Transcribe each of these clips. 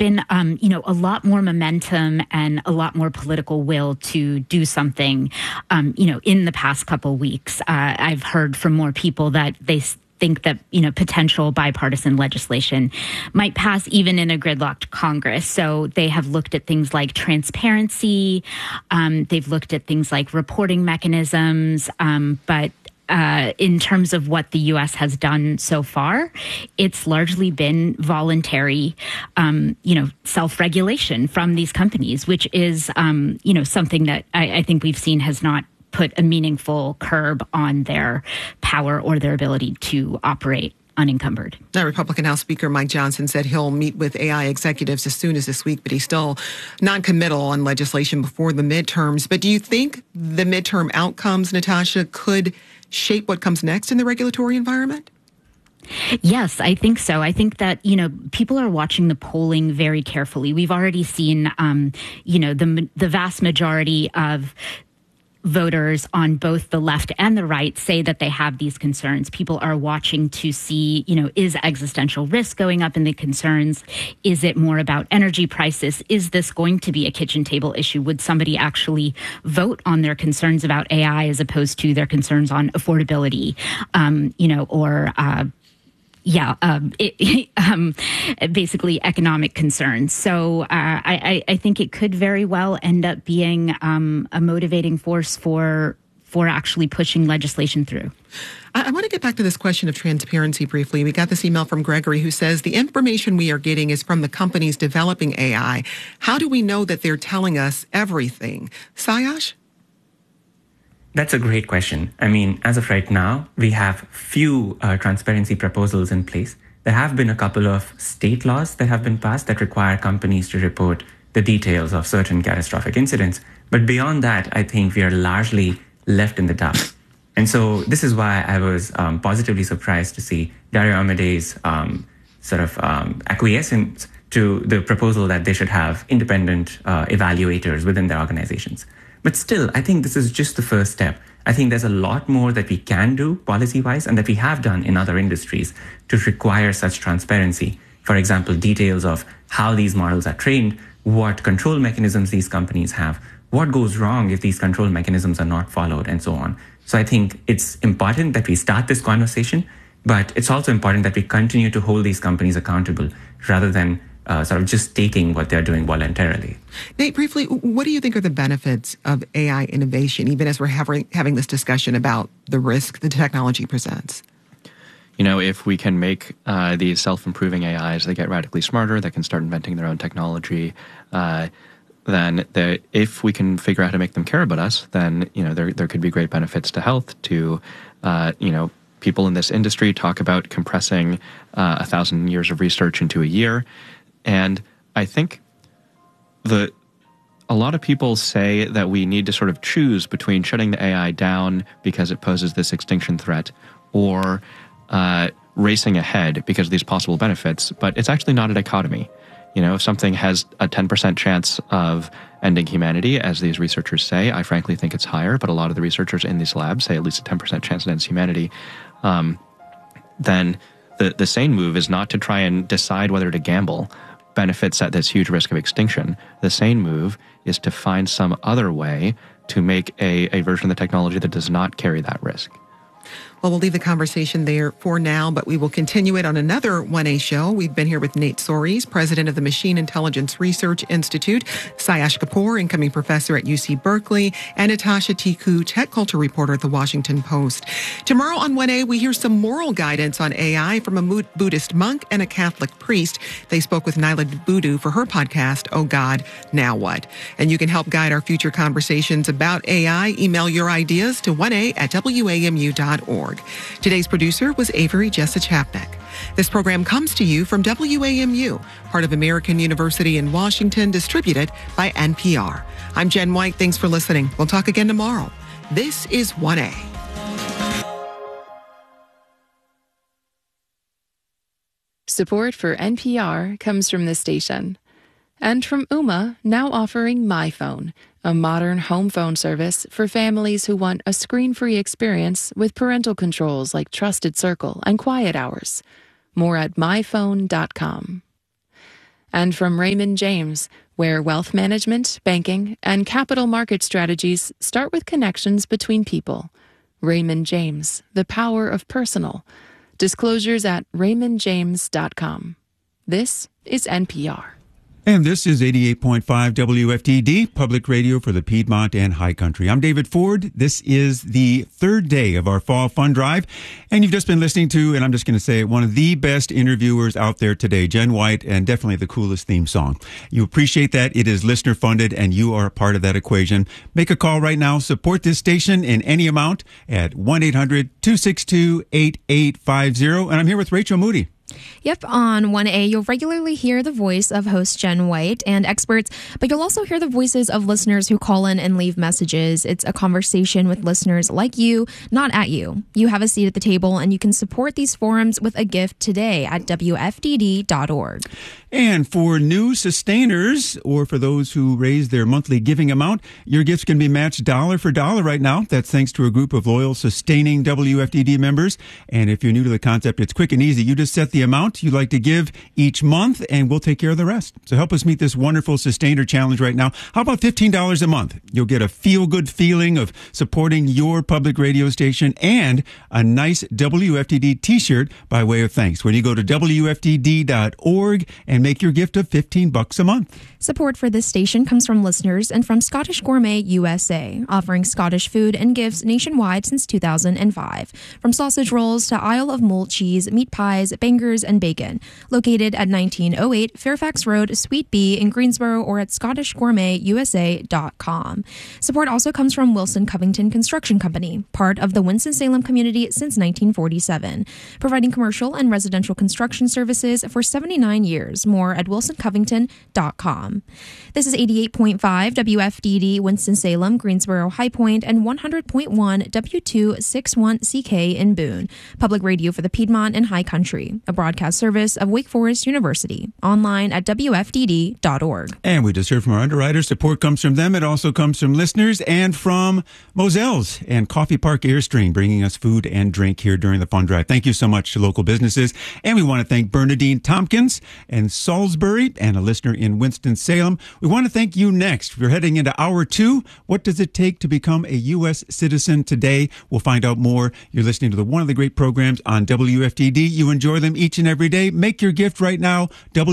been, a lot more momentum and a lot more political will to do something, in the past couple weeks. I've heard from more people that they think that, potential bipartisan legislation might pass even in a gridlocked Congress. So they have looked at things like transparency. They've looked at things like reporting mechanisms. But in terms of what the U.S. has done so far, it's largely been voluntary, self-regulation from these companies, which is, something that I think we've seen has not put a meaningful curb on their power or their ability to operate unencumbered. Now, Republican House Speaker Mike Johnson said he'll meet with AI executives as soon as this week, but he's still non-committal on legislation before the midterms. But do you think the midterm outcomes, Natasha, could shape what comes next in the regulatory environment? Yes, I think so. I think that, people are watching the polling very carefully. We've already seen, the vast majority of voters on both the left and the right say that they have these concerns. People are watching to see, is existential risk going up in the concerns? Is it more about energy prices? Is this going to be a kitchen table issue? Would somebody actually vote on their concerns about AI as opposed to their concerns on affordability, basically economic concerns. So I think it could very well end up being a motivating force for actually pushing legislation through. I want to get back to this question of transparency briefly. We got this email from Gregory who says the information we are getting is from the companies developing AI. How do we know that they're telling us everything? Sayash? That's a great question. I mean, as of right now, we have few transparency proposals in place. There have been a couple of state laws that have been passed that require companies to report the details of certain catastrophic incidents. But beyond that, I think we are largely left in the dark. And so this is why I was positively surprised to see Dario Amadei's acquiescence to the proposal that they should have independent evaluators within their organizations. But still, I think this is just the first step. I think there's a lot more that we can do policy-wise and that we have done in other industries to require such transparency. For example, details of how these models are trained, what control mechanisms these companies have, what goes wrong if these control mechanisms are not followed, and so on. So I think it's important that we start this conversation, but it's also important that we continue to hold these companies accountable rather than just taking what they're doing voluntarily. Nate, briefly, what do you think are the benefits of AI innovation, even as we're having this discussion about the risk the technology presents? If we can make these self-improving AIs that get radically smarter, that can start inventing their own technology, then if we can figure out how to make them care about us, then, there could be great benefits to health, to, people in this industry talk about compressing 1,000 years of research into a year. And I think a lot of people say that we need to sort of choose between shutting the AI down because it poses this extinction threat or racing ahead because of these possible benefits. But it's actually not a dichotomy. If something has a 10% chance of ending humanity, as these researchers say, I frankly think it's higher, but a lot of the researchers in these labs say at least a 10% chance it ends humanity, then the sane move is not to try and decide whether to gamble benefits at this huge risk of extinction. The sane move is to find some other way to make a version of the technology that does not carry that risk. Well, we'll leave the conversation there for now, but we will continue it on another 1A show. We've been here with Nate Soares, president of the Machine Intelligence Research Institute, Sayash Kapoor, incoming professor at UC Berkeley, and Natasha Tiku, tech culture reporter at The Washington Post. Tomorrow on 1A, we hear some moral guidance on AI from a Buddhist monk and a Catholic priest. They spoke with Nyla Boodoo for her podcast, Oh God, Now What? And you can help guide our future conversations about AI. Email your ideas to 1a@wamu.org. Today's producer was Avery Jessa Chapnick. This program comes to you from WAMU, part of American University in Washington, distributed by NPR. I'm Jen White. Thanks for listening. We'll talk again tomorrow. This is 1A. Support for NPR comes from this station. And from Ooma, now offering MyPhone, a modern home phone service for families who want a screen-free experience with parental controls like Trusted Circle and Quiet Hours. More at myphone.com. And from Raymond James, where wealth management, banking, and capital market strategies start with connections between people. Raymond James, the power of personal. Disclosures at raymondjames.com. This is NPR. And this is 88.5 WFDD, public radio for the Piedmont and High Country. I'm David Ford. This is the third day of our Fall Fund Drive. And you've just been listening to, and I'm just going to say it, one of the best interviewers out there today, Jen White, and definitely the coolest theme song. You appreciate that. It is listener funded, and you are a part of that equation. Make a call right now. Support this station in any amount at 1-800-262-8850. And I'm here with Rachel Moody. Yep, on 1A, you'll regularly hear the voice of host Jen White and experts, but you'll also hear the voices of listeners who call in and leave messages. It's a conversation with listeners like you, not at you. You have a seat at the table, and you can support these forums with a gift today at WFDD.org. And for new sustainers, or for those who raise their monthly giving amount, your gifts can be matched dollar for dollar right now. That's thanks to a group of loyal, sustaining WFDD members. And if you're new to the concept, it's quick and easy. You just set the amount you'd like to give each month, and we'll take care of the rest. So help us meet this wonderful sustainer challenge right now. How about $15 a month? You'll get a feel-good feeling of supporting your public radio station and a nice WFDD t-shirt by way of thanks when you go to WFDD.org and make your gift of $15 a month. Support for this station comes from listeners and from Scottish Gourmet USA, offering Scottish food and gifts nationwide since 2005. From sausage rolls to Isle of Moult cheese, meat pies, bangers, and bacon. Located at 1908 Fairfax Road, Suite B in Greensboro, or at ScottishGourmetUSA.com. Support also comes from Wilson Covington Construction Company, part of the Winston-Salem community since 1947, providing commercial and residential construction services for 79 years. More at wilsoncovington.com. This is 88.5 WFDD Winston-Salem, Greensboro, High Point, and 100.1 W261CK in Boone. Public radio for the Piedmont and High Country, a broadcast service of Wake Forest University. Online at WFDD.org. And we just heard from our underwriters. Support comes from them. It also comes from listeners and from Moselles and Coffee Park Airstream, bringing us food and drink here during the fund drive. Thank you so much to local businesses. And we want to thank Bernadine Tompkins and Salisbury and a listener in Winston-Salem. We want to thank you next. We're heading into hour 2. What does it take to become a U.S. citizen today? We'll find out more. You're listening to one of the great programs on WFDD. You enjoy them each and every day. Make your gift right now,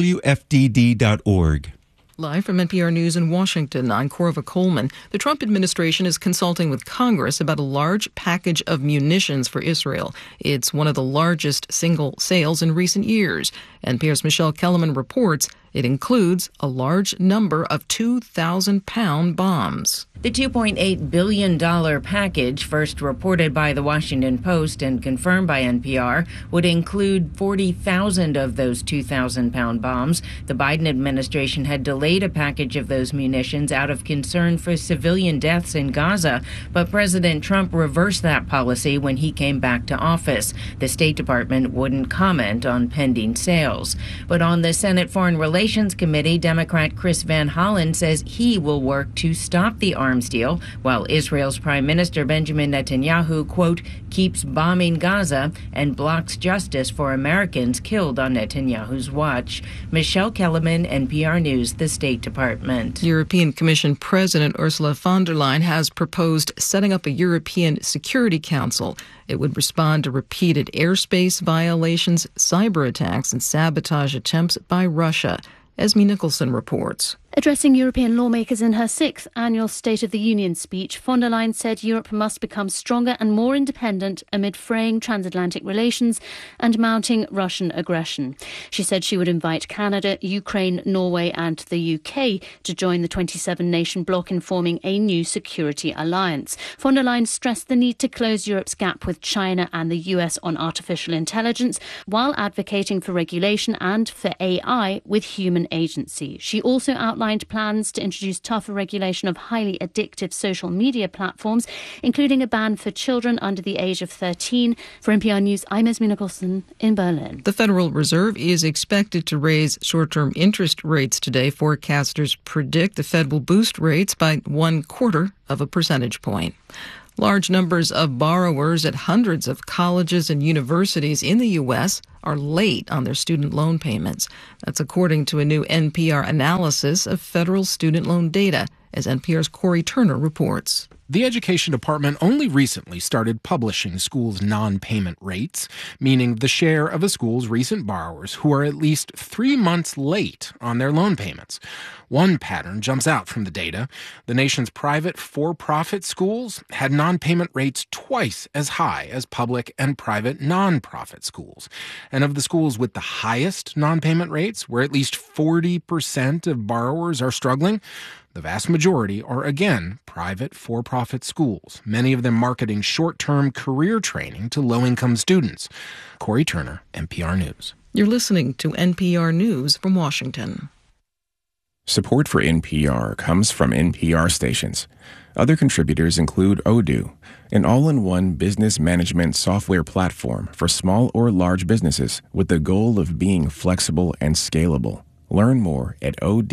WFDD.org. Live from NPR News in Washington, I'm Corva Coleman. The Trump administration is consulting with Congress about a large package of munitions for Israel. It's one of the largest single sales in recent years. NPR's Michelle Kellerman reports it includes a large number of 2,000-pound bombs. The $2.8 billion package, first reported by The Washington Post and confirmed by NPR, would include 40,000 of those 2,000-pound bombs. The Biden administration had delayed a package of those munitions out of concern for civilian deaths in Gaza, but President Trump reversed that policy when he came back to office. The State Department wouldn't comment on pending sales. But on the Senate Foreign Relations Committee, Democrat Chris Van Hollen says he will work to stop the arms deal, while Israel's Prime Minister Benjamin Netanyahu, quote, keeps bombing Gaza and blocks justice for Americans killed on Netanyahu's watch. Michelle Kellerman, NPR News, the State Department. European Commission President Ursula von der Leyen has proposed setting up a European Security Council. It would respond to repeated airspace violations, cyber attacks, and sabotage attempts by Russia. Esme Nicholson reports. Addressing European lawmakers in her 6th annual State of the Union speech, von der Leyen said Europe must become stronger and more independent amid fraying transatlantic relations and mounting Russian aggression. She said she would invite Canada, Ukraine, Norway and the UK to join the 27-nation bloc in forming a new security alliance. Von der Leyen stressed the need to close Europe's gap with China and the US on artificial intelligence, while advocating for regulation and for AI with human agency. She also outlined plans to introduce tougher regulation of highly addictive social media platforms, including a ban for children under the age of 13. For NPR News, I'm Esme Nicholson in Berlin. The Federal Reserve is expected to raise short-term interest rates today. Forecasters predict the Fed will boost rates by 0.25 percentage point. Large numbers of borrowers at hundreds of colleges and universities in the U.S. are late on their student loan payments. That's according to a new NPR analysis of federal student loan data, as NPR's Corey Turner reports. The Education Department only recently started publishing schools' non-payment rates, meaning the share of a school's recent borrowers who are at least 3 months late on their loan payments. One pattern jumps out from the data. The nation's private for-profit schools had non-payment rates twice as high as public and private non-profit schools. And of the schools with the highest non-payment rates, where at least 40% of borrowers are struggling, the vast majority are, again, private for-profit schools, many of them marketing short-term career training to low-income students. Corey Turner, NPR News. You're listening to NPR News from Washington. Support for NPR comes from NPR stations. Other contributors include Odoo, an all-in-one business management software platform for small or large businesses with the goal of being flexible and scalable. Learn more at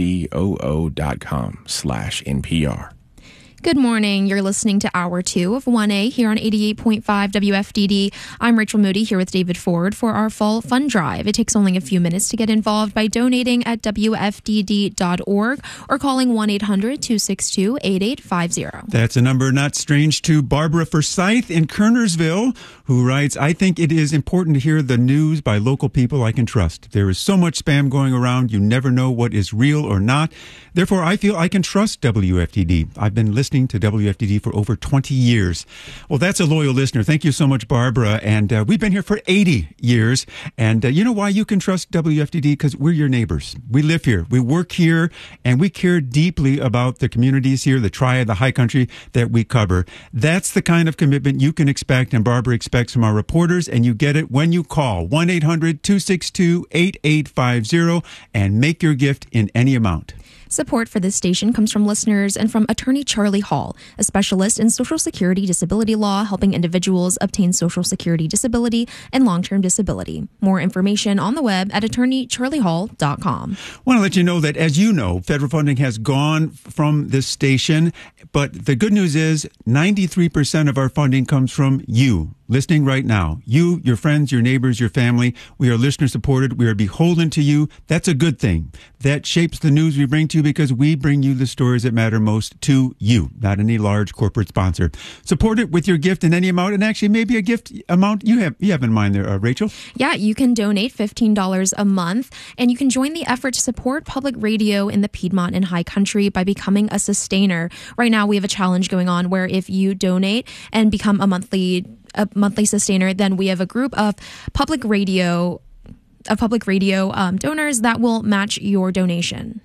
odoo.com/NPR. Good morning. You're listening to Hour 2 of 1A here on 88.5 WFDD. I'm Rachel Moody here with David Ford for our Fall Fund Drive. It takes only a few minutes to get involved by donating at WFDD.org or calling 1-800-262-8850. That's a number not strange to Barbara Forsyth in Kernersville, who writes, I think it is important to hear the news by local people I can trust. There is so much spam going around, you never know what is real or not. Therefore, I feel I can trust WFDD. I've been listening to WFDD for over 20 years. Well, that's a loyal listener. Thank you so much, Barbara. And we've been here for 80 years. And you know why you can trust WFDD? Because we're your neighbors. We live here. We work here. And we care deeply about the communities here, the Triad, the High Country that we cover. That's the kind of commitment you can expect, and Barbara expects from our reporters. And you get it when you call 1-800-262-8850 and make your gift in any amount. Support for this station comes from listeners and from Attorney Charlie Hall, a specialist in Social Security disability law, helping individuals obtain Social Security disability and long-term disability. More information on the web at attorneycharliehall.com. I want to let you know that, as you know, federal funding has gone from this station, but the good news is 93% of our funding comes from you. Listening right now. You, your friends, your neighbors, your family. We are listener supported. We are beholden to you. That's a good thing. That shapes the news we bring to you because we bring you the stories that matter most to you, not any large corporate sponsor. Support it with your gift in any amount, and actually maybe a gift amount you have in mind there, Rachel. Yeah, you can donate $15 a month, and you can join the effort to support public radio in the Piedmont and High Country by becoming a sustainer. Right now, we have a challenge going on where if you donate and become a monthly sustainer, then we have a group of public radio donors that will match your donation.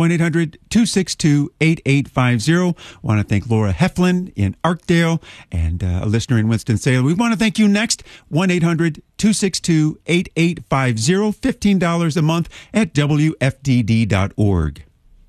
1-800-262-8850. Want to thank Laura Heflin in Arkdale and a listener in Winston-Salem. We want to thank you next. 1-800-262-8850. $15 a month at WFDD.org.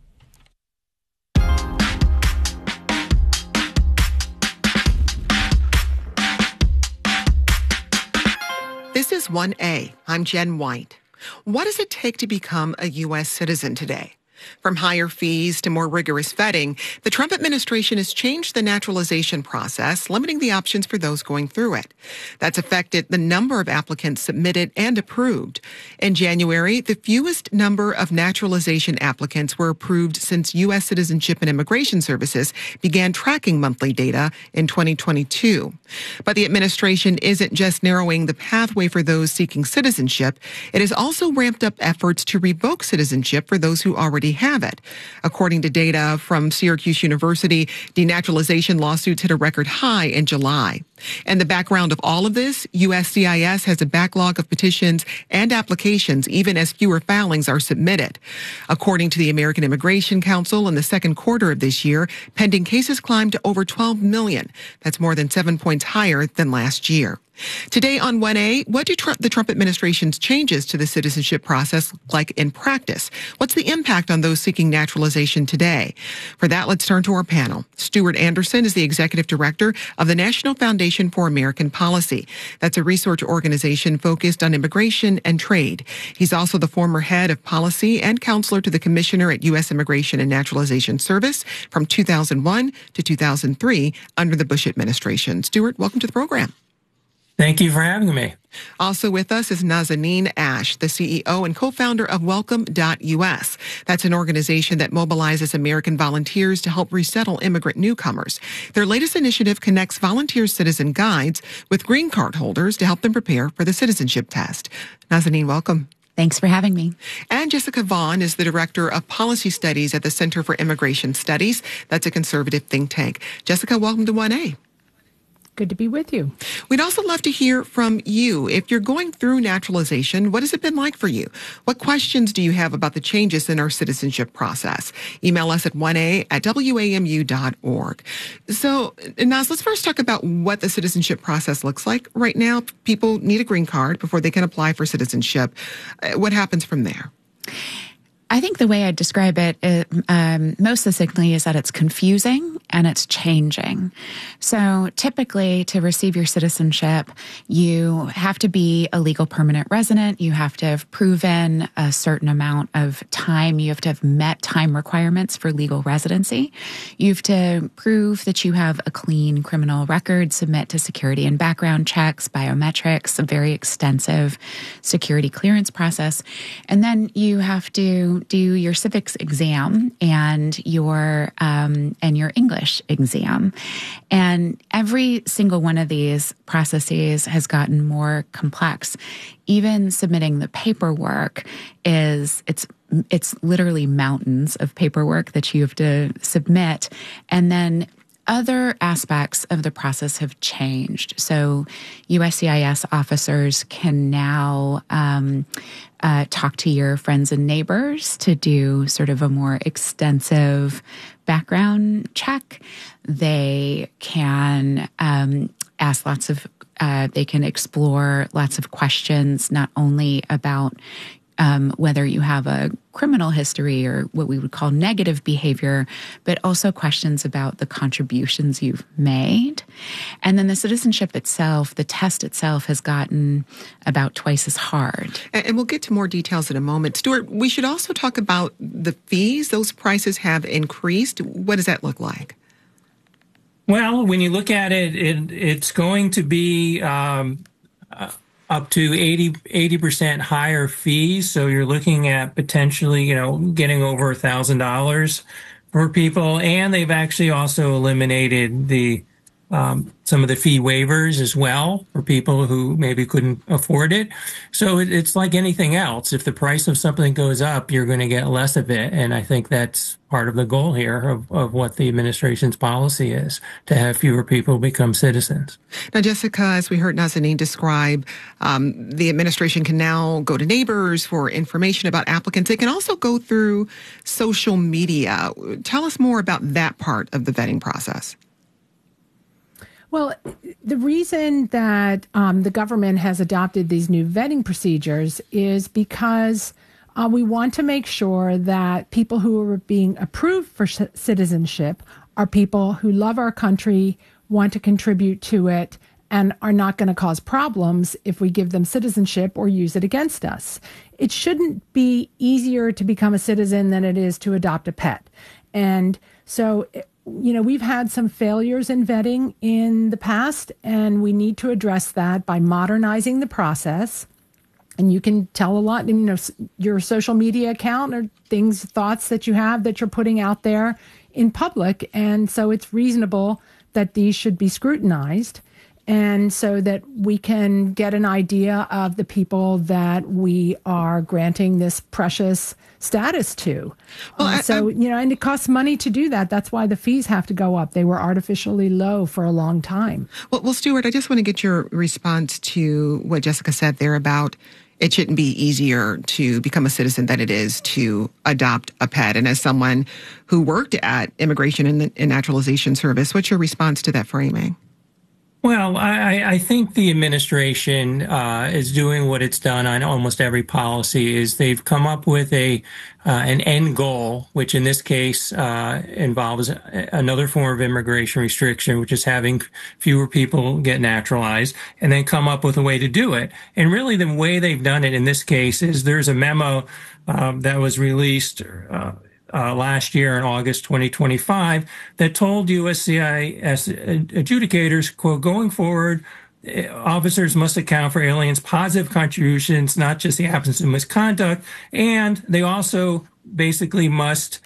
This is 1A. I'm Jen White. What does it take to become a U.S. citizen today? From higher fees to more rigorous vetting, the Trump administration has changed the naturalization process, limiting the options for those going through it. That's affected the number of applicants submitted and approved. In January, the fewest number of naturalization applicants were approved since U.S. Citizenship and Immigration Services began tracking monthly data in 2022. But the administration isn't just narrowing the pathway for those seeking citizenship. It has also ramped up efforts to revoke citizenship for those who already have it. According to data from Syracuse University, denaturalization lawsuits hit a record high in July. In the background of all of this, USCIS has a backlog of petitions and applications, even as fewer filings are submitted. According to the American Immigration Council, in the second quarter of this year, pending cases climbed to over 12 million. That's more than 7 points higher than last year. Today on 1A, what do the Trump administration's changes to the citizenship process look like in practice? What's the impact on those seeking naturalization today? For that, let's turn to our panel. Stuart Anderson is the executive director of the National Foundation for American Policy. That's a research organization focused on immigration and trade. He's also the former head of policy and counselor to the commissioner at U.S. Immigration and Naturalization Service from 2001 to 2003 under the Bush administration. Stuart, welcome to the program. Thank you for having me. Also with us is Nazanin Ash, the CEO and co-founder of Welcome.us. That's an organization that mobilizes American volunteers to help resettle immigrant newcomers. Their latest initiative connects volunteer citizen guides with green card holders to help them prepare for the citizenship test. Nazanin, welcome. Thanks for having me. And Jessica Vaughn is the director of policy studies at the Center for Immigration Studies. That's a conservative think tank. Jessica, welcome to 1A. Good to be with you. We'd also love to hear from you. If you're going through naturalization, what has it been like for you? What questions do you have about the changes in our citizenship process? Email us at 1a@wamu.org. So, Naz, let's first talk about what the citizenship process looks like right now. People need a green card before they can apply for citizenship. What happens from there? I think the way I'd describe it most succinctly is that it's confusing and it's changing. So typically to receive your citizenship, you have to be a legal permanent resident. You have to have proven a certain amount of time. You have to have met time requirements for legal residency. You have to prove that you have a clean criminal record, submit to security and background checks, biometrics, a very extensive security clearance process. And then you have to do your civics exam and your English exam. And every single one of these processes has gotten more complex. Even submitting the paperwork it's literally mountains of paperwork that you have to submit. And then other aspects of the process have changed. So USCIS officers can now talk to your friends and neighbors to do sort of a more extensive background check. They can ask they can explore lots of questions, not only about whether you have a criminal history or what we would call negative behavior, but also questions about the contributions you've made. And then the citizenship itself, the test itself, has gotten about twice as hard. And we'll get to more details in a moment. Stuart, we should also talk about the fees. Those prices have increased. What does that look like? Well, when you look at it, it's going to be up to 80% higher fees. So you're looking at potentially, getting over $1,000 for people. And they've actually also eliminated some of the fee waivers as well for people who maybe couldn't afford it. So it's like anything else. If the price of something goes up, you're going to get less of it. And I think that's part of the goal here of what the administration's policy is, to have fewer people become citizens. Now, Jessica, as we heard Nazanin describe, the administration can now go to neighbors for information about applicants. They can also go through social media. Tell us more about that part of the vetting process. Well, the reason that the government has adopted these new vetting procedures is because we want to make sure that people who are being approved for citizenship are people who love our country, want to contribute to it, and are not going to cause problems if we give them citizenship or use it against us. It shouldn't be easier to become a citizen than it is to adopt a pet. And so we've had some failures in vetting in the past, and we need to address that by modernizing the process. And you can tell a lot, your social media account or thoughts that you have that you're putting out there in public. And so it's reasonable that these should be scrutinized, and so that we can get an idea of the people that we are granting this precious status to. Well, and it costs money to do that. That's why the fees have to go up. They were artificially low for a long time. Well, Stuart, I just want to get your response to what Jessica said there about it shouldn't be easier to become a citizen than it is to adopt a pet. And as someone who worked at Immigration and Naturalization Service, what's your response to that framing? Well, I think the administration is doing what it's done on almost every policy. Is they've come up with an end goal, which in this case involves another form of immigration restriction, which is having fewer people get naturalized, and then come up with a way to do it. And really, the way they've done it in this case is there's a memo that was released last year in August 2025 that told USCIS adjudicators, quote, going forward, officers must account for aliens' positive contributions, not just the absence of misconduct. And they also basically must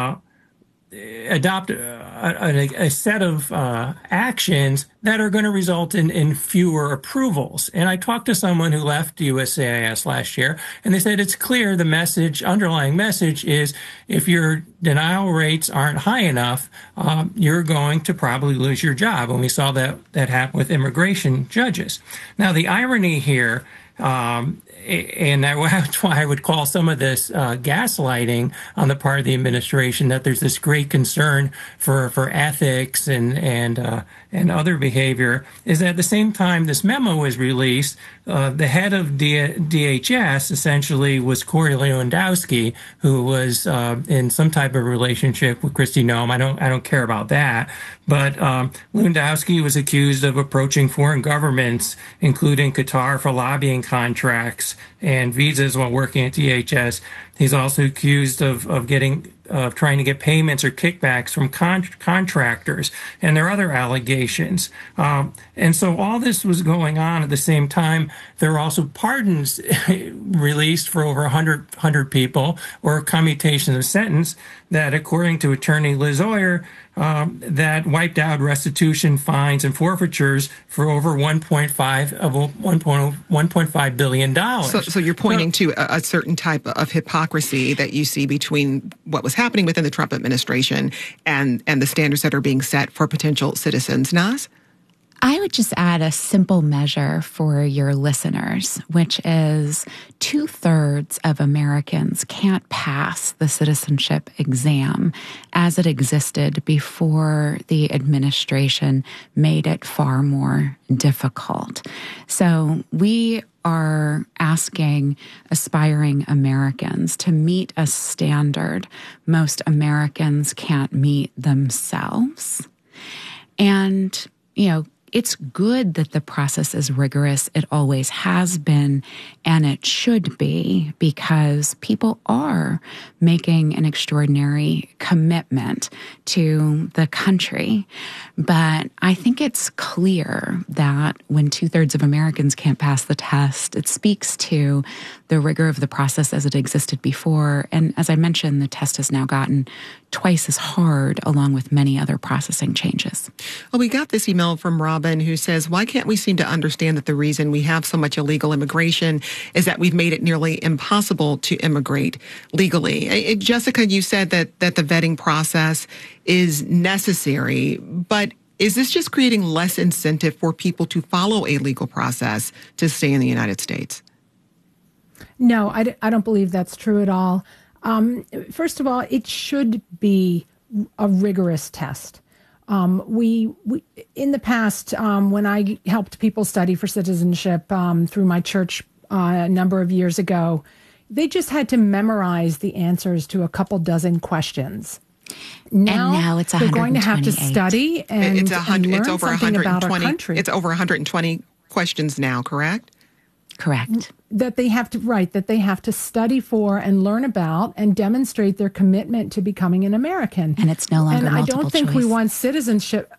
adopt a set of actions that are going to result in fewer approvals. And I talked to someone who left USCIS last year, and they said it's clear the underlying message is if your denial rates aren't high enough, you're going to probably lose your job. And we saw that happen with immigration judges. Now, the irony here, and that's why I would call some of this gaslighting on the part of the administration, that there's this great concern for ethics and other behavior, is that at the same time this memo was released, the head of DHS essentially was Corey Lewandowski, who was in some type of relationship with Kristi Noem. I don't care about that. But Lewandowski was accused of approaching foreign governments, including Qatar, for lobbying contracts and visas while working at DHS. He's also accused of trying to get payments or kickbacks from contractors, and there are other allegations. And so all this was going on at the same time. There were also pardons released for over 100 people, or commutations of sentence that, according to attorney Liz Oyer, that wiped out restitution, fines, and forfeitures for over $1.5 billion. So you're pointing to a certain type of hypocrisy that you see between what was happening within the Trump administration and the standards that are being set for potential citizens. Naz? I would just add a simple measure for your listeners, which is 2/3 of Americans can't pass the citizenship exam as it existed before the administration made it far more difficult. So we are asking aspiring Americans to meet a standard most Americans can't meet themselves. And, it's good that the process is rigorous. It always has been, and it should be, because people are making an extraordinary commitment to the country. But I think it's clear that when 2/3 of Americans can't pass the test, it speaks to the rigor of the process as it existed before. And as I mentioned, the test has now gotten twice as hard, along with many other processing changes. Well, we got this email from Robin, who says, why can't we seem to understand that the reason we have so much illegal immigration is that we've made it nearly impossible to immigrate legally? Jessica, you said that the vetting process is necessary, but is this just creating less incentive for people to follow a legal process to stay in the United States? No, I don't believe that's true at all. First of all, it should be a rigorous test. We in the past, when I helped people study for citizenship through my church a number of years ago, they just had to memorize the answers to a couple dozen questions. Now it's 128. They're going to have to study and learn over something about our country. It's over 120 questions now, correct? Correct. That they have to study for and learn about and demonstrate their commitment to becoming an American. And it's no longer multiple choice. And I don't think we want citizenship.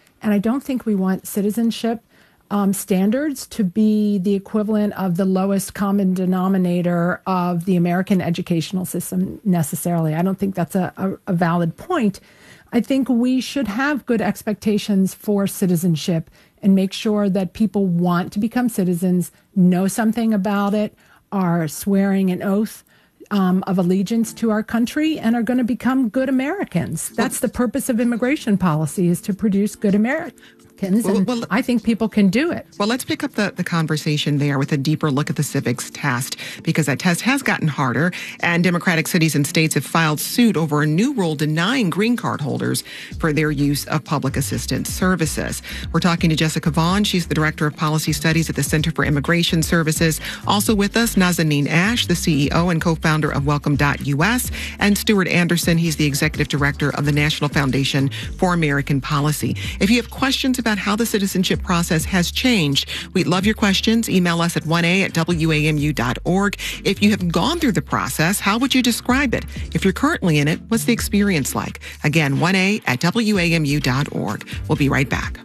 Standards to be the equivalent of the lowest common denominator of the American educational system necessarily. I don't think that's a valid point. I think we should have good expectations for citizenship and make sure that people want to become citizens, know something about it, are swearing an oath of allegiance to our country, and are going to become good Americans. That's the purpose of immigration policy, is to produce good Americans. Atkins, and I think people can do it. Well, let's pick up the conversation there with a deeper look at the civics test, because that test has gotten harder, and Democratic cities and states have filed suit over a new rule denying green card holders for their use of public assistance services. We're talking to Jessica Vaughn. She's the Director of Policy Studies at the Center for Immigration Services. Also with us, Nazanin Ash, the CEO and co-founder of Welcome.us, and Stuart Anderson. He's the Executive Director of the National Foundation for American Policy. If you have questions about how the citizenship process has changed, we'd love your questions. Email us at 1a@wamu.org. If you have gone through the process, how would you describe it? If you're currently in it, what's the experience like? Again, 1a@wamu.org. We'll be right back.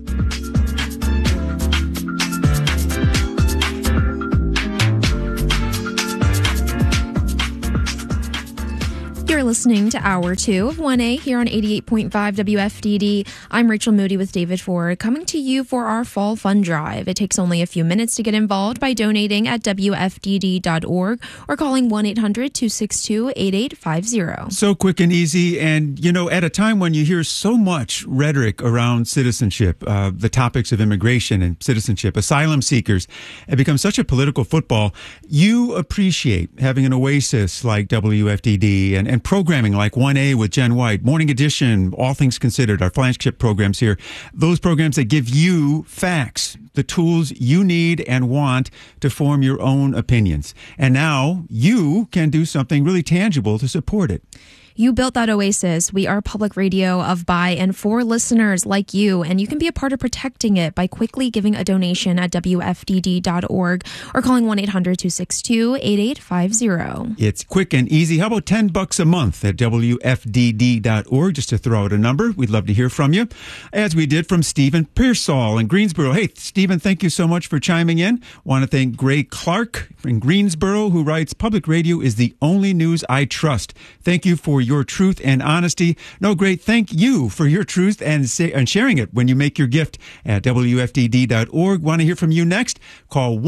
You're listening to Hour 2 of 1A here on 88.5 WFDD. I'm Rachel Moody with David Ford, coming to you for our Fall Fund Drive. It takes only a few minutes to get involved by donating at WFDD.org or calling 1-800-262-8850. So quick and easy. And, at a time when you hear so much rhetoric around citizenship, the topics of immigration and citizenship, asylum seekers, it becomes such a political football. You appreciate having an oasis like WFDD and programming like 1A with Jen White, Morning Edition, All Things Considered, our flagship programs here. Those programs that give you facts, the tools you need and want to form your own opinions. And now you can do something really tangible to support it. You built that oasis. We are public radio of, by, and for listeners like you, and you can be a part of protecting it by quickly giving a donation at WFDD.org or calling 1-800-262-8850. It's quick and easy. How about $10 a month at WFDD.org, just to throw out a number? We'd love to hear from you, as we did from Stephen Pearsall in Greensboro. Hey, Stephen, thank you so much for chiming in. Want to thank Gray Clark in Greensboro, who writes, "Public radio is the only news I trust. Thank you for your truth and honesty." No, great. Thank you for your truth and sharing it when you make your gift at WFDD.org. Want to hear from you next? Call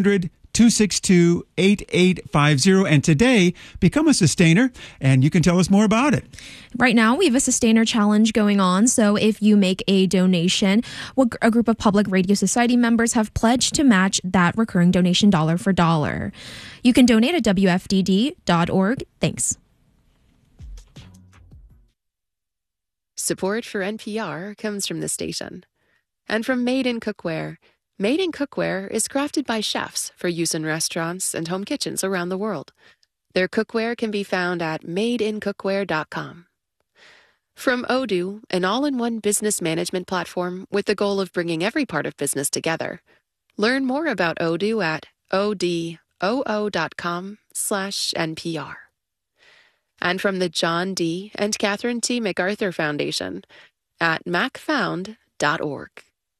1-800-262-8850. And today, become a sustainer, and you can tell us more about it. Right now, we have a sustainer challenge going on. So if you make a donation, a group of Public Radio Society members have pledged to match that recurring donation dollar for dollar. You can donate at WFDD.org. Thanks. Support for NPR comes from the station and from Made in Cookware. Made in Cookware is crafted by chefs for use in restaurants and home kitchens around the world. Their cookware can be found at madeincookware.com. From Odoo, an all-in-one business management platform with the goal of bringing every part of business together. Learn more about Odoo at odoo.com/NPR. And from the John D. and Catherine T. MacArthur Foundation at macfound.org.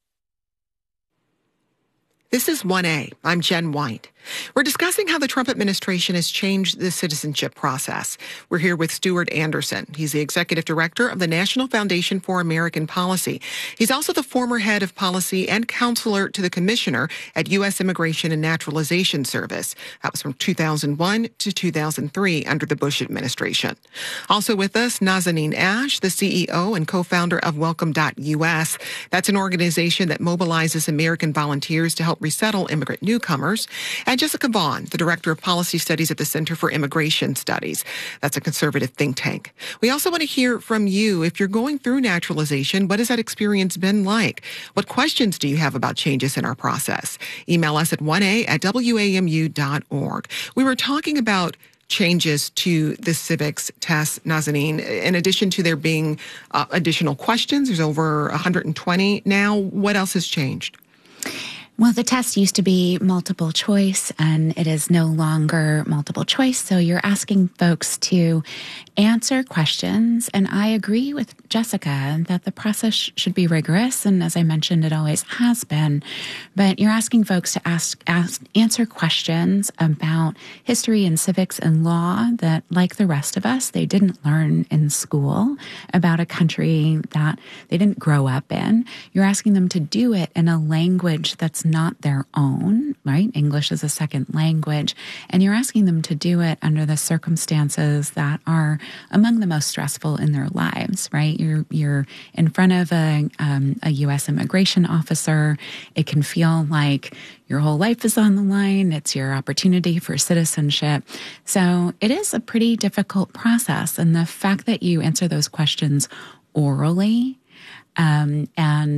This is 1A. I'm Jen White. We're discussing how the Trump administration has changed the citizenship process. We're here with Stuart Anderson. He's the Executive Director of the National Foundation for American Policy. He's also the former head of policy and counselor to the Commissioner at U.S. Immigration and Naturalization Service. That was from 2001 to 2003 under the Bush administration. Also with us, Nazanin Ash, the CEO and co-founder of Welcome.us. That's an organization that mobilizes American volunteers to help resettle immigrant newcomers. And Jessica Vaughn, the Director of Policy Studies at the Center for Immigration Studies. That's a conservative think tank. We also want to hear from you. If you're going through naturalization, what has that experience been like? What questions do you have about changes in our process? Email us at 1a@wamu.org. We were talking about changes to the civics test, Nazanin. In addition to there being additional questions, there's over 120 now. What else has changed? Well, the test used to be multiple choice, and it is no longer multiple choice. So you're asking folks to answer questions. And I agree with Jessica that the process should be rigorous. And as I mentioned, it always has been. But you're asking folks to answer questions about history and civics and law that, like the rest of us, they didn't learn in school, about a country that they didn't grow up in. You're asking them to do it in a language that's not their own, right? English is a second language, and you're asking them to do it under the circumstances that are among the most stressful in their lives, right? You're in front of a U.S. immigration officer. It can feel like your whole life is on the line. It's your opportunity for citizenship. So it is a pretty difficult process. And the fact that you answer those questions orally, and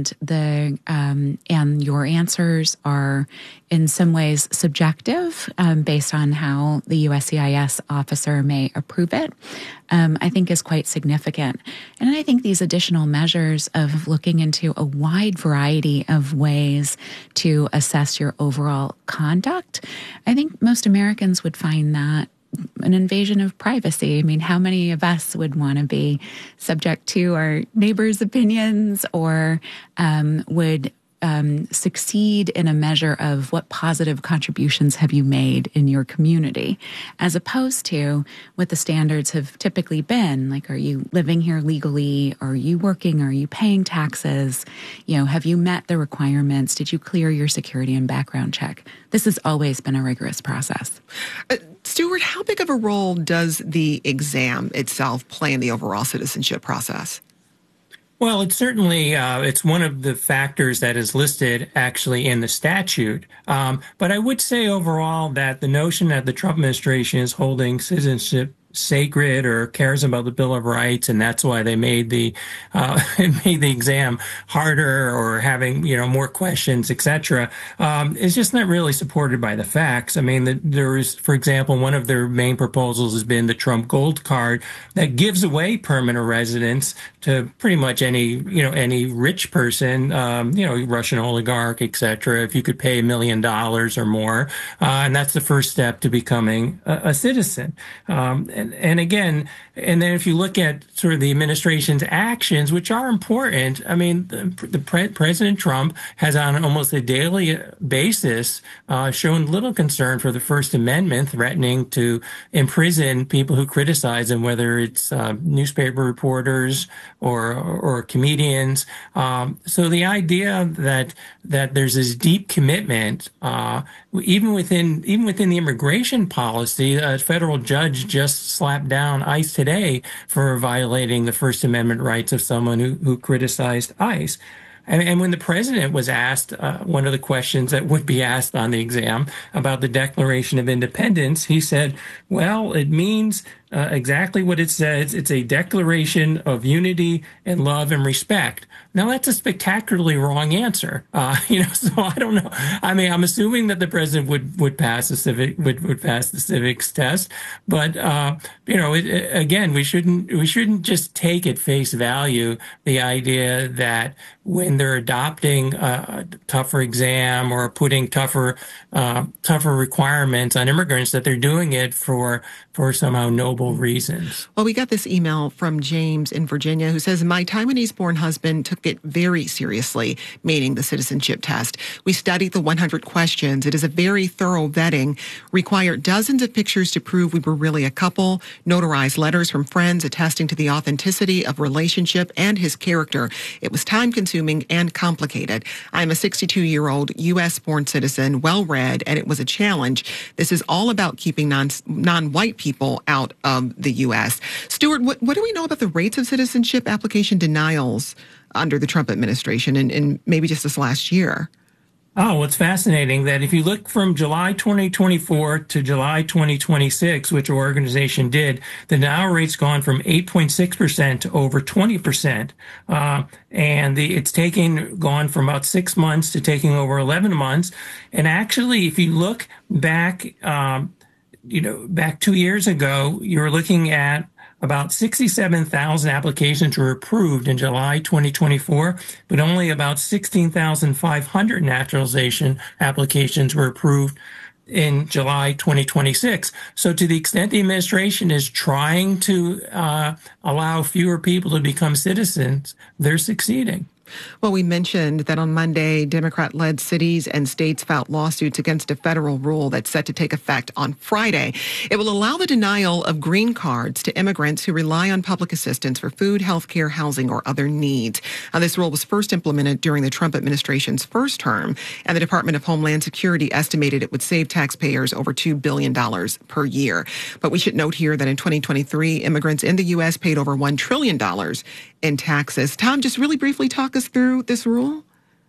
your answers are in some ways subjective, based on how the USCIS officer may approve it, I think is quite significant. And I think these additional measures of looking into a wide variety of ways to assess your overall conduct, I think most Americans would find that an invasion of privacy. I mean, how many of us would want to be subject to our neighbors' opinions, or would succeed in a measure of what positive contributions have you made in your community, as opposed to what the standards have typically been. Like, are you living here legally? Are you working? Are you paying taxes? Have you met the requirements? Did you clear your security and background check? This has always been a rigorous process. Stuart, how big of a role does the exam itself play in the overall citizenship process? Well, it's certainly, it's one of the factors that is listed actually in the statute. But I would say overall that the notion that the Trump administration is holding citizenship sacred or cares about the Bill of Rights, and that's why they made the exam harder or having more questions, etc., is just not really supported by the facts. I mean, there is, for example, one of their main proposals has been the Trump Gold Card that gives away permanent residence to pretty much any rich person, Russian oligarch, etc., if you could pay $1 million or more, and that's the first step to becoming a citizen. And again, and then if you look at sort of the administration's actions, which are important, I mean, President Trump has on almost a daily basis shown little concern for the First Amendment, threatening to imprison people who criticize him, whether it's newspaper reporters or comedians. So the idea that there's this deep commitment, even within the immigration policy, a federal judge just slapped down ICE today for violating the First Amendment rights of someone who criticized ICE. And when the president was asked one of the questions that would be asked on the exam about the Declaration of Independence, he said, well, it means exactly what it says. It's a declaration of unity and love and respect. Now, that's a spectacularly wrong answer. So I don't know. I mean, I'm assuming that the president would pass the civics test, but again, we shouldn't just take at face value the idea that when they're adopting a tougher exam or putting tougher requirements on immigrants, that they're doing it for somehow noble reasons. Well, we got this email from James in Virginia who says, my Taiwanese-born husband took it very seriously, meaning the citizenship test. We studied the 100 questions. It is a very thorough vetting, required dozens of pictures to prove we were really a couple, notarized letters from friends attesting to the authenticity of relationship and his character. It was time-consuming and complicated. I'm a 62-year-old U.S.-born citizen, well-read, and it was a challenge. This is all about keeping non-white people out of the U.S. Stuart, what do we know about the rates of citizenship application denials under the Trump administration in maybe just this last year? Oh, it's fascinating that if you look from July 2024 to July 2026, which our organization did, the denial rate's gone from 8.6% to over 20%. And it's gone from about 6 months to taking over 11 months. And actually, if you look back, back 2 years ago, you were looking at about 67,000 applications were approved in July 2024, but only about 16,500 naturalization applications were approved in July 2026. So to the extent the administration is trying to allow fewer people to become citizens, they're succeeding. Well, we mentioned that on Monday, Democrat-led cities and states filed lawsuits against a federal rule that's set to take effect on Friday. It will allow the denial of green cards to immigrants who rely on public assistance for food, health care, housing, or other needs. This rule was first implemented during the Trump administration's first term, and the Department of Homeland Security estimated it would save taxpayers over $2 billion per year. But we should note here that in 2023, immigrants in the U.S. paid over $1 trillion in taxes. Tom, just really briefly talk us through this rule.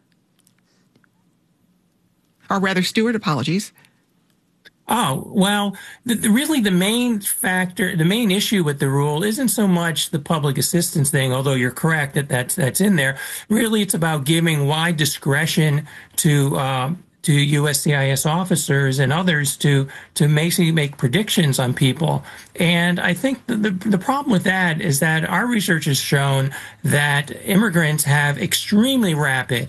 Or rather, Stuart, apologies. Oh, well, really the main factor, the main issue with the rule isn't so much the public assistance thing, although you're correct that that's in there. Really, it's about giving wide discretion to USCIS officers and others to make predictions on people. And I think the problem with that is that our research has shown that immigrants have extremely rapid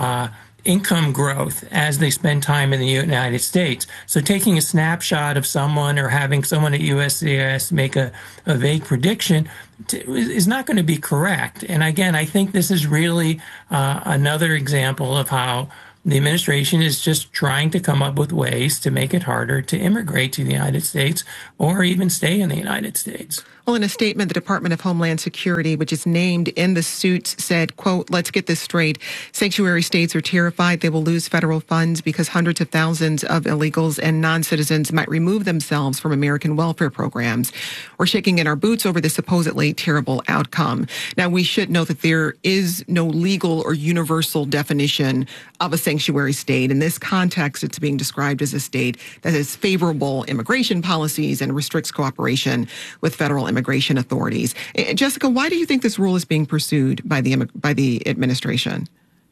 income growth as they spend time in the United States. So taking a snapshot of someone or having someone at USCIS make a vague prediction is not going to be correct. And again, I think this is really another example of how the administration is just trying to come up with ways to make it harder to immigrate to the United States or even stay in the United States. Well, in a statement, the Department of Homeland Security, which is named in the suits, said, quote, let's get this straight. Sanctuary states are terrified they will lose federal funds because hundreds of thousands of illegals and non-citizens might remove themselves from American welfare programs. We're shaking in our boots over this supposedly terrible outcome. Now, we should note that there is no legal or universal definition of a sanctuary state. In this context, it's being described as a state that has favorable immigration policies and restricts cooperation with federal immigration authorities. Jessica, why do you think this rule is being pursued by the administration?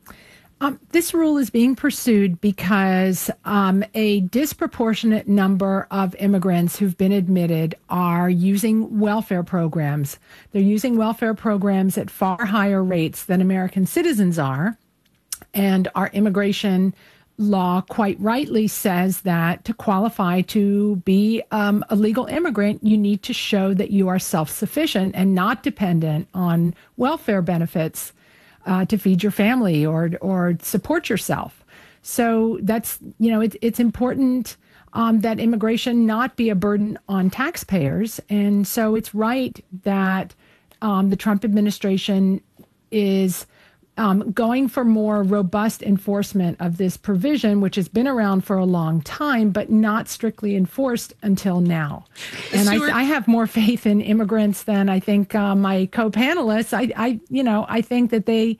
This rule is being pursued because a disproportionate number of immigrants who've been admitted are using welfare programs. They're using welfare programs at far higher rates than American citizens are. And our immigration law quite rightly says that to qualify to be a legal immigrant, you need to show that you are self-sufficient and not dependent on welfare benefits to feed your family or support yourself. So that's, it's important that immigration not be a burden on taxpayers. And so it's right that the Trump administration is going for more robust enforcement of this provision, which has been around for a long time, but not strictly enforced until now. And I have more faith in immigrants than I think my co-panelists. I think that they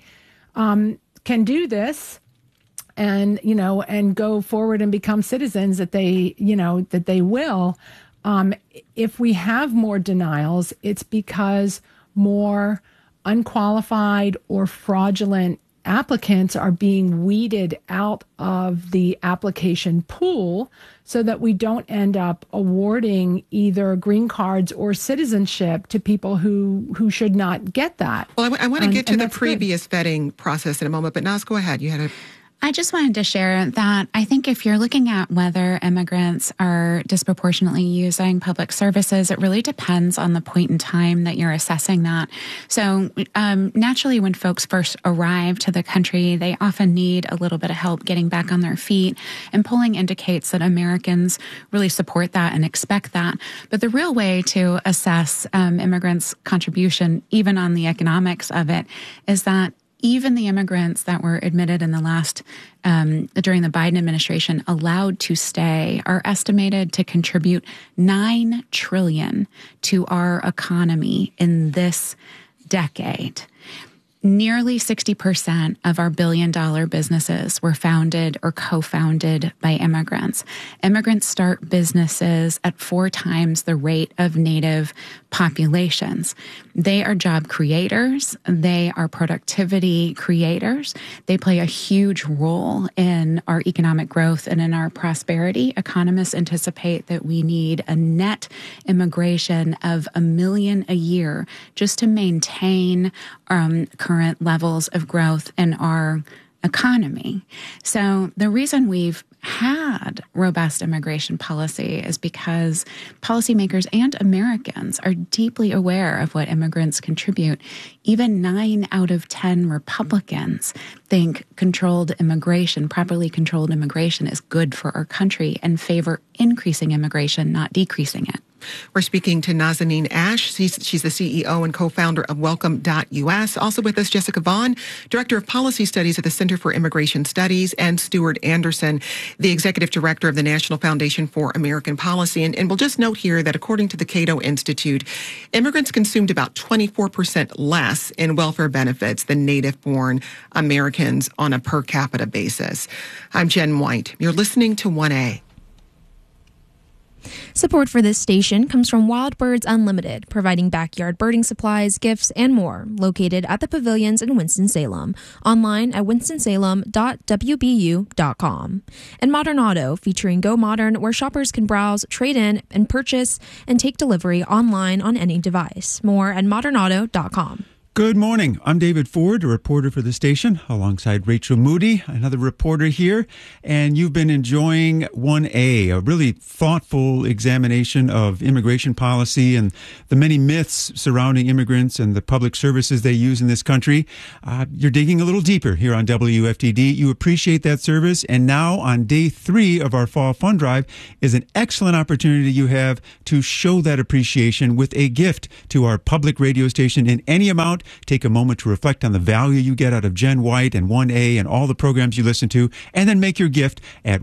can do this and go forward and become citizens that they will. If we have more denials, it's because more unqualified or fraudulent applicants are being weeded out of the application pool so that we don't end up awarding either green cards or citizenship to people who should not get that. Well, I want to get to the previous vetting process in a moment, but Naz, go ahead. You had a... I just wanted to share that I think if you're looking at whether immigrants are disproportionately using public services, it really depends on the point in time that you're assessing that. So naturally, when folks first arrive to the country, they often need a little bit of help getting back on their feet. And polling indicates that Americans really support that and expect that. But the real way to assess immigrants' contribution, even on the economics of it, is that even the immigrants that were admitted in the last, during the Biden administration, allowed to stay, are estimated to contribute $9 trillion to our economy in this decade. Nearly 60% of our billion-dollar businesses were founded or co-founded by immigrants. Immigrants start businesses at 4 times the rate of native populations. They are job creators. They are productivity creators. They play a huge role in our economic growth and in our prosperity. Economists anticipate that we need a net immigration of 1 million a year just to maintain current levels of growth in our economy. So the reason we've had robust immigration policy is because policymakers and Americans are deeply aware of what immigrants contribute. Even 9 out of 10 Republicans think properly controlled immigration is good for our country and favor increasing immigration, not decreasing it. We're speaking to Nazanin Ash. She's the CEO and co-founder of Welcome.us. Also with us, Jessica Vaughn, Director of Policy Studies at the Center for Immigration Studies, and Stuart Anderson, the Executive Director of the National Foundation for American Policy. And we'll just note here that according to the Cato Institute, immigrants consumed about 24% less in welfare benefits than native-born Americans on a per capita basis. I'm Jen White. You're listening to 1A. Support for this station comes from Wild Birds Unlimited, providing backyard birding supplies, gifts, and more, located at the pavilions in Winston-Salem. Online at winstonsalem.wbu.com. And Modern Auto, featuring Go Modern, where shoppers can browse, trade in, and purchase and take delivery online on any device. More at modernauto.com. Good morning. I'm David Ford, a reporter for the station, alongside Rachel Moody, another reporter here. And you've been enjoying 1A, a really thoughtful examination of immigration policy and the many myths surrounding immigrants and the public services they use in this country. You're digging a little deeper here on WFDD. You appreciate that service. And now on day 3 of our Fall Fund Drive is an excellent opportunity you have to show that appreciation with a gift to our public radio station in any amount. Take a moment to reflect on the value you get out of Jen White and 1A and all the programs you listen to, and then make your gift at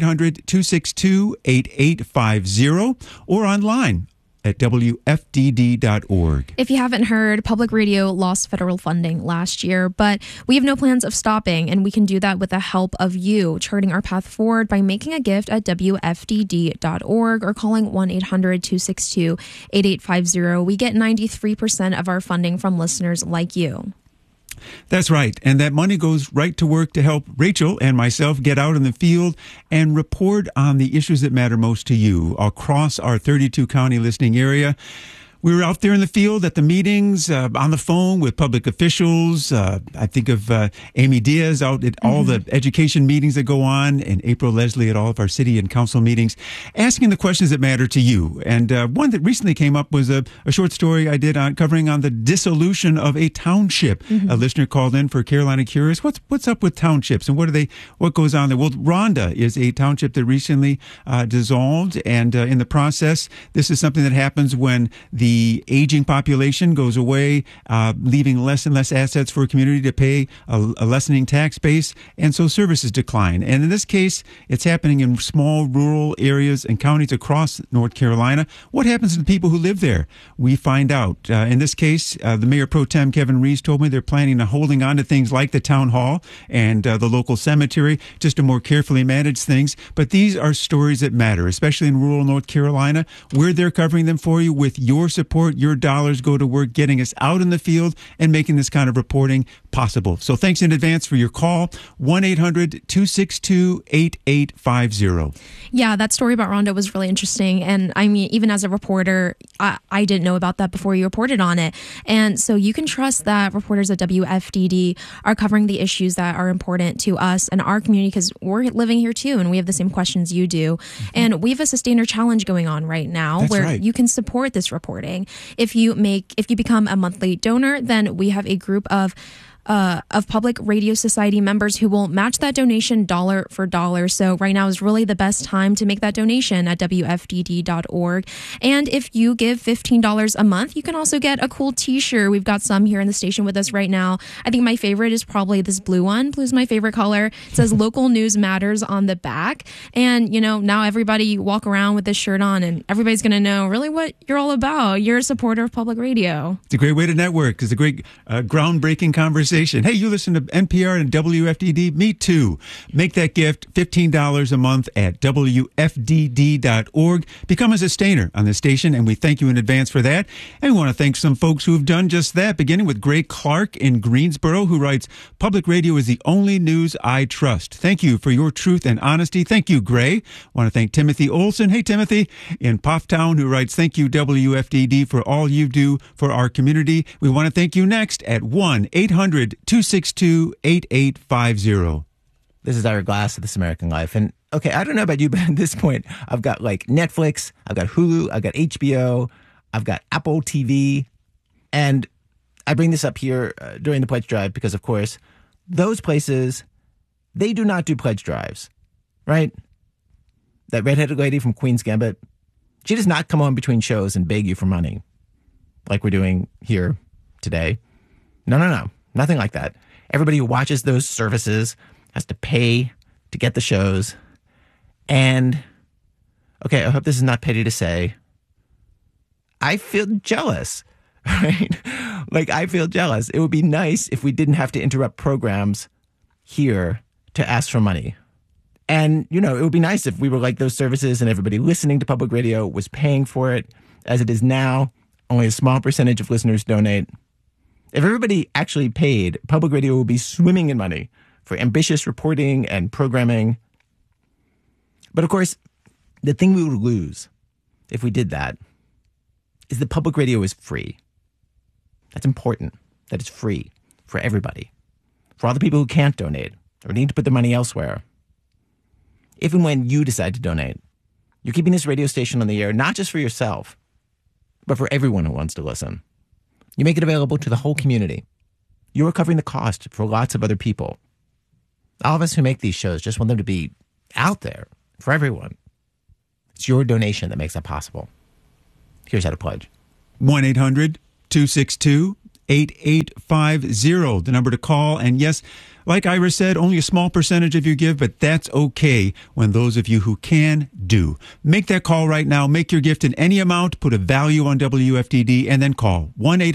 1-800-262-8850 or online at WFDD.org. If you haven't heard, public radio lost federal funding last year, but we have no plans of stopping, and we can do that with the help of you, charting our path forward by making a gift at WFDD.org or calling 1-800-262-8850. We get 93% of our funding from listeners like you. That's right. And that money goes right to work to help Rachel and myself get out in the field and report on the issues that matter most to you across our 32 county listening area. We were out there in the field at the meetings, on the phone with public officials. I think of Amy Diaz out at all the education meetings that go on, and April Leslie at all of our city and council meetings, asking the questions that matter to you. And one that recently came up was a short story I did covering on the dissolution of a township. A listener called in for Carolina Curious. What's up with townships and what goes on there? Well, Rhonda is a township that recently dissolved, and in the process, this is something that happens when the aging population goes away, leaving less and less assets for a community to pay, a lessening tax base, and so services decline. And in this case, it's happening in small rural areas and counties across North Carolina. What happens to the people who live there? We find out. In this case, the Mayor Pro Tem, Kevin Reese, told me they're planning on holding on to things like the town hall and the local cemetery just to more carefully manage things. But these are stories that matter, especially in rural North Carolina. We're there covering them for you with your support. Your dollars go to work getting us out in the field and making this kind of reporting possible. So thanks in advance for your call, 1-800-262-8850. Yeah, that story about Rhonda was really interesting. And I mean, even as a reporter, I didn't know about that before you reported on it. And so you can trust that reporters at WFDD are covering the issues that are important to us and our community, because we're living here too, and we have the same questions you do. And we have a Sustainer Challenge going on right now. That's where right. You can support this reporting. If you become a monthly donor, then we have a group of Public Radio Society members who will match that donation dollar for dollar. So right now is really the best time to make that donation at WFDD.org. And if you give $15 a month, you can also get a cool t-shirt. We've got some here in the station with us right now. I think my favorite is probably this blue one. Blue's my favorite color. It says Local News Matters on the back. And, you know, now everybody walk around with this shirt on and everybody's going to know really what you're all about. You're a supporter of public radio. It's a great way to network. It's a great groundbreaking conversation. Hey, you listen to NPR and WFDD? Me too. Make that gift, $15 a month at WFDD.org. Become a sustainer on the station, and we thank you in advance for that. And we want to thank some folks who have done just that, beginning with Gray Clark in Greensboro, who writes, "Public radio is the only news I trust. Thank you for your truth and honesty." Thank you, Gray. Want to thank Timothy Olson. Hey, Timothy, in Pofftown, who writes, "Thank you, WFDD, for all you do for our community." We want to thank you next at 1-800-262-8850. This is Ira Glass of This American Life. And okay, I don't know about you, but at this point, I've got like Netflix, I've got Hulu, I've got HBO, I've got Apple TV. And I bring this up here during the pledge drive because, of course, those places, they do not do pledge drives, right? That redheaded lady from Queen's Gambit, she does not come on between shows and beg you for money like we're doing here today. No. Nothing like that. Everybody who watches those services has to pay to get the shows. And, okay, I hope this is not petty to say, I feel jealous, right? Like, I feel jealous. It would be nice if we didn't have to interrupt programs here to ask for money. And, you know, it would be nice if we were like those services and everybody listening to public radio was paying for it. As it is now, only a small percentage of listeners donate. If everybody actually paid, public radio would be swimming in money for ambitious reporting and programming. But of course, the thing we would lose if we did that is that public radio is free. That's important, that it's free for everybody, for all the people who can't donate or need to put their money elsewhere. If and when you decide to donate, you're keeping this radio station on the air, not just for yourself, but for everyone who wants to listen. You make it available to the whole community. You're covering the cost for lots of other people. All of us who make these shows just want them to be out there for everyone. It's your donation that makes that possible. Here's how to pledge. 1-800-262-8850, the number to call. And yes, like Ira said, only a small percentage of you give, but that's okay when those of you who can do. Make that call right now. Make your gift in any amount. Put a value on WFDD and then call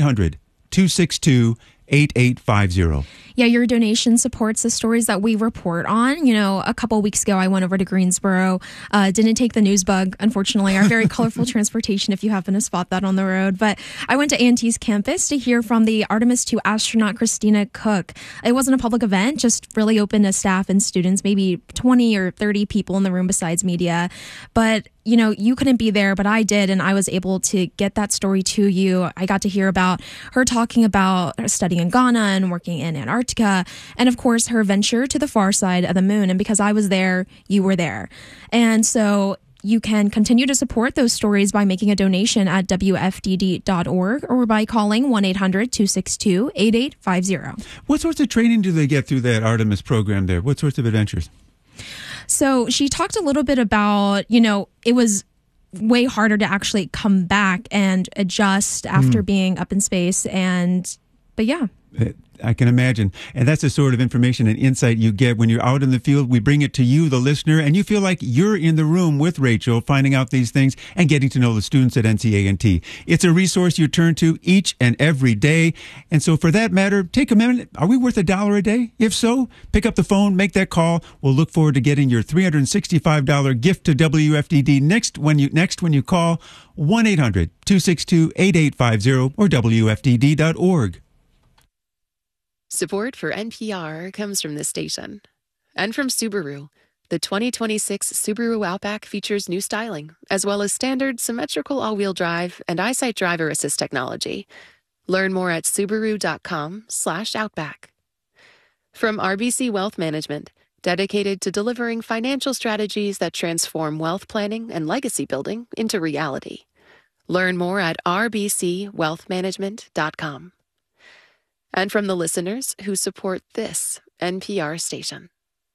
1-800-262-8850. Yeah, your donation supports the stories that we report on. You know, a couple weeks ago, I went over to Greensboro, didn't take the news bug, unfortunately, our very colorful transportation, if you happen to spot that on the road. But I went to A&T's campus to hear from the Artemis II astronaut, Christina Cook. It wasn't a public event, just really open to staff and students, maybe 20 or 30 people in the room besides media. But you know, you couldn't be there, but I did, and I was able to get that story to you. I got to hear about her talking about studying in Ghana and working in Antarctica, and of course, her venture to the far side of the moon. And because I was there, you were there. And so you can continue to support those stories by making a donation at WFDD.org or by calling 1-800-262-8850. What sorts of training do they get through that Artemis program there? What sorts of adventures? So she talked a little bit about, you know, it was way harder to actually come back and adjust after being up in space. But yeah. I can imagine. And that's the sort of information and insight you get when you're out in the field. We bring it to you, the listener, and you feel like you're in the room with Rachel, finding out these things and getting to know the students at NCA&T. It's a resource you turn to each and every day. And so for that matter, take a minute. Are we worth $1 a day? If so, pick up the phone, make that call. We'll look forward to getting your $365 gift to WFDD next when you call 1-800-262-8850 or WFDD.org. Support for NPR comes from this station and from Subaru. The 2026 Subaru Outback features new styling, as well as standard symmetrical all-wheel drive and EyeSight driver assist technology. Learn more at Subaru.com/Outback. From RBC Wealth Management, dedicated to delivering financial strategies that transform wealth planning and legacy building into reality. Learn more at rbcwealthmanagement.com. And from the listeners who support this NPR station.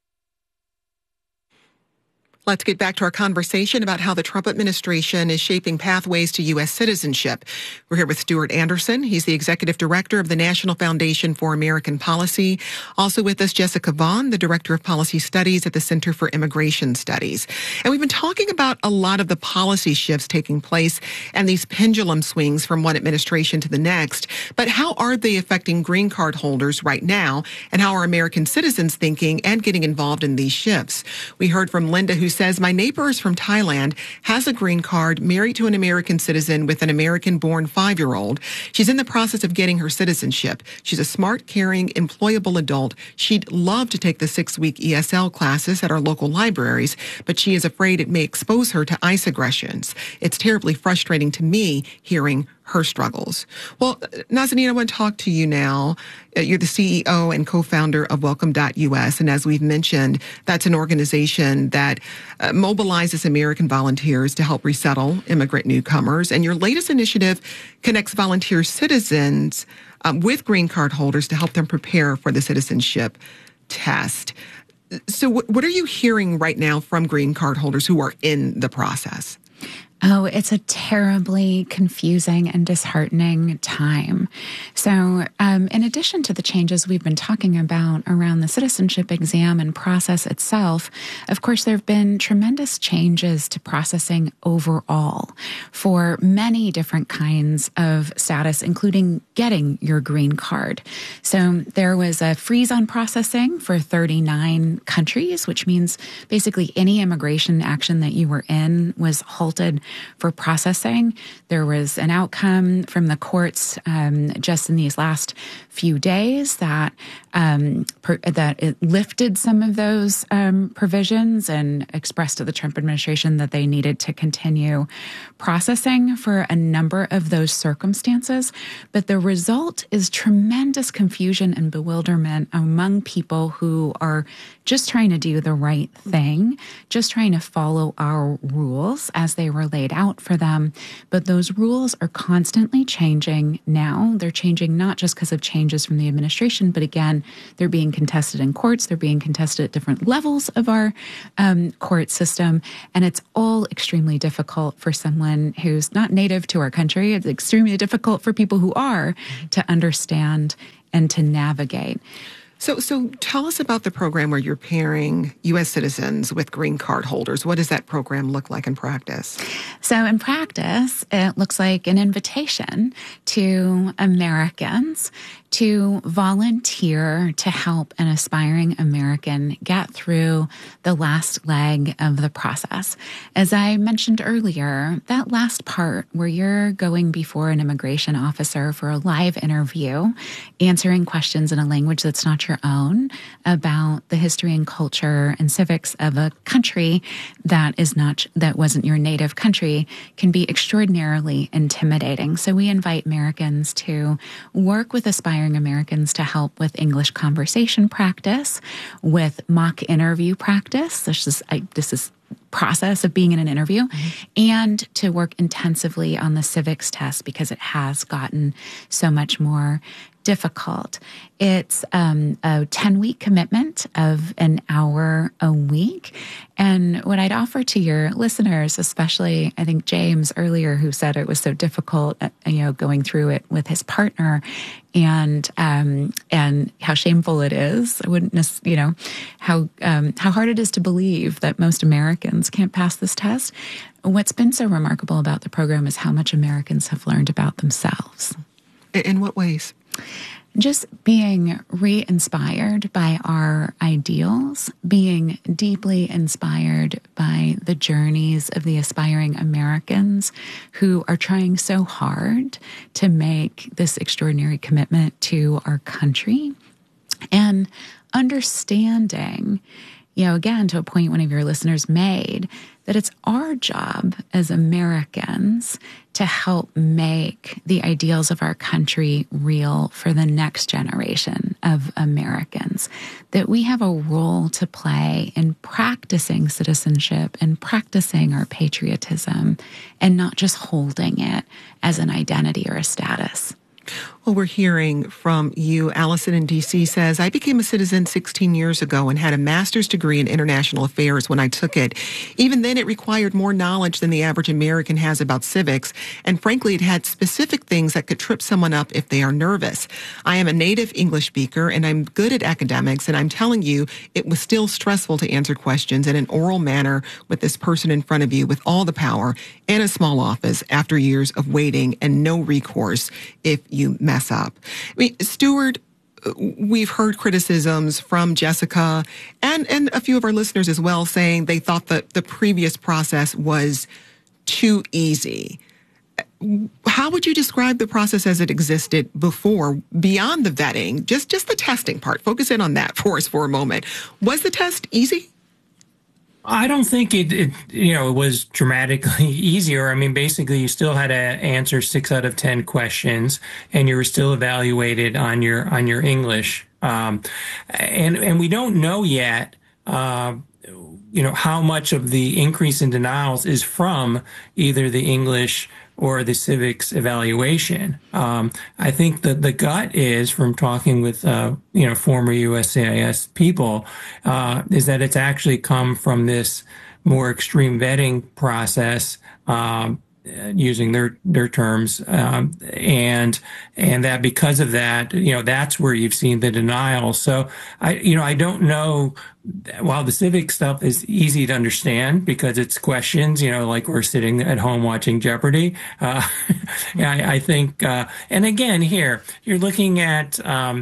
Let's get back to our conversation about how the Trump administration is shaping pathways to U.S. citizenship. We're here with Stuart Anderson. He's the executive director of the National Foundation for American Policy. Also with us, Jessica Vaughn, the director of policy studies at the Center for Immigration Studies. And we've been talking about a lot of the policy shifts taking place and these pendulum swings from one administration to the next. But how are they affecting green card holders right now? And how are American citizens thinking and getting involved in these shifts? We heard from Linda, who says, my neighbor is from Thailand, has a green card, married to an American citizen with an American-born 5-year-old. She's in the process of getting her citizenship. She's a smart, caring, employable adult. She'd love to take the 6-week ESL classes at our local libraries, but she is afraid it may expose her to ICE aggressions. It's terribly frustrating to me hearing her struggles. Well, Nazanin, I want to talk to you now. You're the CEO and co-founder of Welcome.us. And as we've mentioned, that's an organization that mobilizes American volunteers to help resettle immigrant newcomers. And your latest initiative connects volunteer citizens with green card holders to help them prepare for the citizenship test. So what are you hearing right now from green card holders who are in the process? Oh, it's a terribly confusing and disheartening time. So, in addition to the changes we've been talking about around the citizenship exam and process itself, of course, there have been tremendous changes to processing overall for many different kinds of status, including getting your green card. So there was a freeze on processing for 39 countries, which means basically any immigration action that you were in was halted for processing. There was an outcome from the courts just in these last few days that it lifted some of those provisions and expressed to the Trump administration that they needed to continue processing for a number of those circumstances. But the result is tremendous confusion and bewilderment among people who are just trying to do the right thing, just trying to follow our rules as they were laid out for them. But those rules are constantly changing now. They're changing not just because of changes from the administration, but again, they're being contested in courts. They're being contested at different levels of our court system. And it's all extremely difficult for someone who's not native to our country. It's extremely difficult for people who are to understand and to navigate. So tell us about the program where you're pairing U.S. citizens with green card holders. What does that program look like in practice? So in practice, it looks like an invitation to Americans to volunteer to help an aspiring American get through the last leg of the process. As I mentioned earlier, that last part where you're going before an immigration officer for a live interview, answering questions in a language that's not your own about the history and culture and civics of a country that wasn't your native country, can be extraordinarily intimidating. So we invite Americans to work with aspiring Americans to help with English conversation practice, with mock interview practice. This is process of being in an interview, and to work intensively on the civics test because it has gotten so much more difficult. It's a 10-week commitment of an hour a week. And what I'd offer to your listeners, especially, I think James earlier, who said it was so difficult, going through it with his partner, and how shameful it is. I wouldn't, how hard it is to believe that most Americans can't pass this test. What's been so remarkable about the program is how much Americans have learned about themselves. In what ways? Just being re-inspired by our ideals, being deeply inspired by the journeys of the aspiring Americans who are trying so hard to make this extraordinary commitment to our country, and understanding, again, to a point one of your listeners made, that it's our job as Americans to help make the ideals of our country real for the next generation of Americans, that we have a role to play in practicing citizenship and practicing our patriotism and not just holding it as an identity or a status. Well, we're hearing from you. Allison in D.C. says, I became a citizen 16 years ago and had a master's degree in international affairs when I took it. Even then, it required more knowledge than the average American has about civics. And frankly, it had specific things that could trip someone up if they are nervous. I am a native English speaker and I'm good at academics. And I'm telling you, it was still stressful to answer questions in an oral manner with this person in front of you with all the power and a small office after years of waiting and no recourse if you mess up. I mean, Stuart, we've heard criticisms from Jessica and a few of our listeners as well saying they thought that the previous process was too easy. How would you describe the process as it existed before, beyond the vetting, just the testing part? Focus in on that for us for a moment. Was the test easy? I don't think it was dramatically easier. I mean, basically, you still had to answer 6 out of 10 questions, and you were still evaluated on your English. And we don't know yet, how much of the increase in denials is from either the English or the civics evaluation. I think that the gut is, from talking with, former USCIS people, is that it's actually come from this more extreme vetting process, using their terms, and that because of that, that's where you've seen the denial. So I don't know. While the civic stuff is easy to understand because it's questions, like we're sitting at home watching Jeopardy. I think, and again, here you're looking at,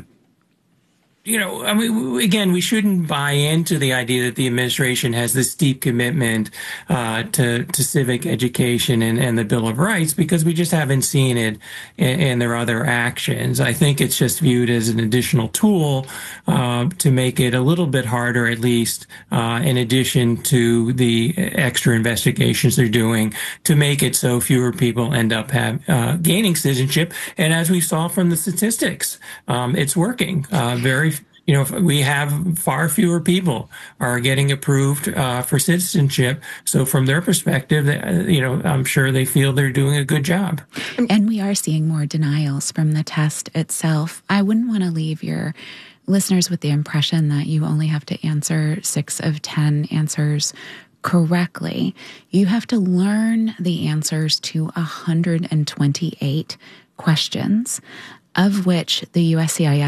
again, we shouldn't buy into the idea that the administration has this deep commitment to civic education and the Bill of Rights, because we just haven't seen it in their other actions. I think it's just viewed as an additional tool to make it a little bit harder, at least, in addition to the extra investigations they're doing, to make it so fewer people end up gaining citizenship. And as we saw from the statistics, it's working. We have far fewer people are getting approved for citizenship. So from their perspective, I'm sure they feel they're doing a good job. And we are seeing more denials from the test itself. I wouldn't want to leave your listeners with the impression that you only have to answer 6 of 10 answers correctly. You have to learn the answers to 128 questions, of which the USCIS